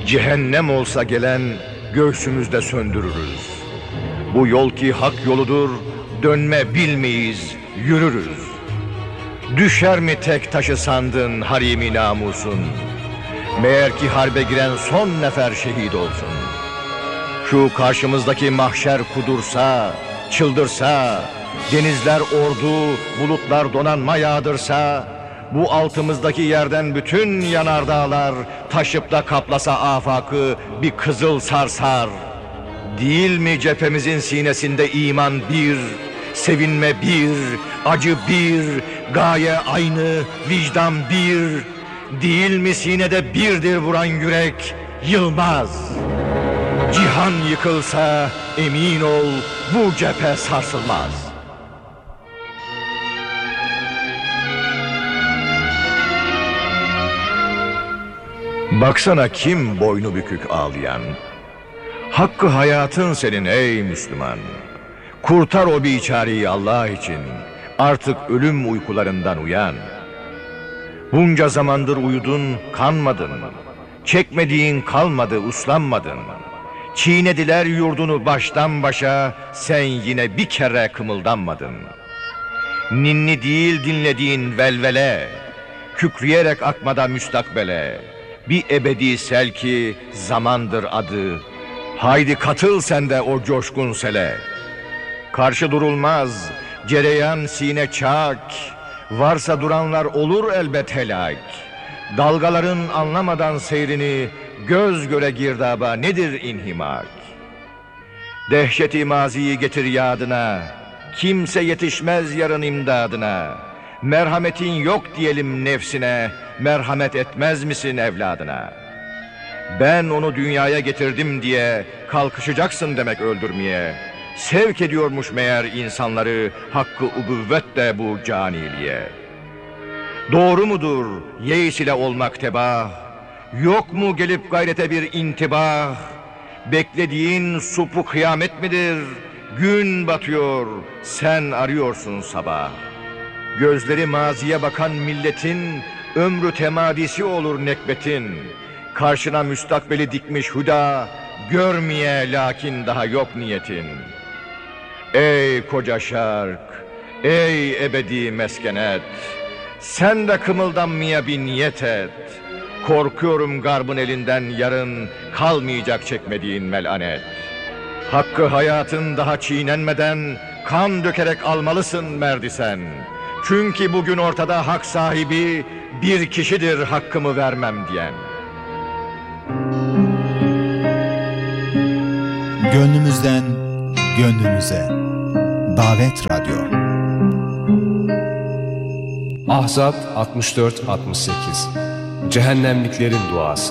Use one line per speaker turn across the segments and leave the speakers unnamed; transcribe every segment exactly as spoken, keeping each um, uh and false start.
Cehennem olsa gelen göğsümüzde söndürürüz. Bu yol ki hak yoludur, dönme bilmeyiz, yürürüz. Düşer mi tek taşı sandın harimi namusun? Meğer ki harbe giren son nefer şehit olsun. Şu karşımızdaki mahşer kudursa, çıldırsa, denizler ordu, bulutlar donanma yağdırsa, bu altımızdaki yerden bütün yanardağlar taşıp da kaplasa afakı bir kızıl sarsar. Değil mi cephemizin sinesinde iman bir, sevinme bir, acı bir, gaye aynı, vicdan bir. Değil mi sinede birdir vuran yürek, yılmaz. Cihan yıkılsa emin ol bu cephe sarsılmaz. Baksana kim boynu bükük ağlayan. Hakkı hayatın senin ey Müslüman. Kurtar o biçareyi Allah için. Artık ölüm uykularından uyan. Bunca zamandır uyudun, kanmadın. Çekmediğin kalmadı, uslanmadın. Çiğnediler yurdunu baştan başa, sen yine bir kere kımıldanmadın. Ninni değil dinlediğin velvele, kükreyerek akmada müstakbele. Bir ebedi sel ki zamandır adı. Haydi katıl sen de o coşkun sele. Karşı durulmaz, cereyan sine çak. Varsa duranlar olur elbet helak. Dalgaların anlamadan seyrini, göz göre girdaba nedir inhimak? Dehşeti maziyi getir yadına, kimse yetişmez yarın imdadına. Merhametin yok diyelim nefsine, merhamet etmez misin evladına? Ben onu dünyaya getirdim diye kalkışacaksın demek öldürmeye. Sevk ediyormuş meğer insanları hakkı ubuvvet de bu caniliğe. Doğru mudur yeis ile olmak tebah? Yok mu gelip gayrete bir intibah? Beklediğin supu kıyamet midir? Gün batıyor, sen arıyorsun sabah. Gözleri maziye bakan milletin ömrü temadisi olur nekbetin. Karşına müstakbeli dikmiş huda, görmeye lakin daha yok niyetin. Ey koca şark, ey ebedi meskenet, sen de kımıldanmaya bir niyet et. Korkuyorum garbın elinden yarın kalmayacak çekmediğin melanet. Hakkı hayatın daha çiğnenmeden kan dökerek almalısın merdi sen. Çünkü bugün ortada hak sahibi bir kişidir hakkımı vermem diyen.
Gönlümüzden gönlünüze Davet Radyo.
Ahzab altmış dört altmış sekiz. Cehennemliklerin duası.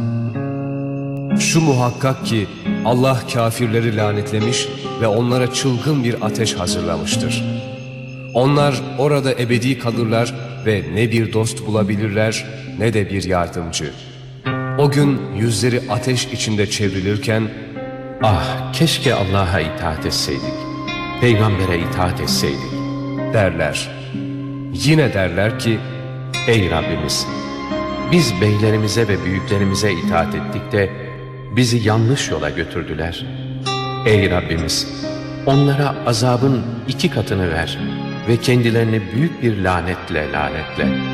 Şu muhakkak ki Allah kafirleri lanetlemiş ve onlara çılgın bir ateş hazırlamıştır. Onlar orada ebedi kalırlar ve ne bir dost bulabilirler ne de bir yardımcı. O gün yüzleri ateş içinde çevrilirken,
ah keşke Allah'a itaat etseydik, peygambere itaat etseydik
derler. Yine derler ki,
ey Rabbimiz, biz beylerimize ve büyüklerimize itaat ettik de bizi yanlış yola götürdüler. Ey Rabbimiz, onlara azabın iki katını ver ve kendilerini büyük bir lanetle lanetle.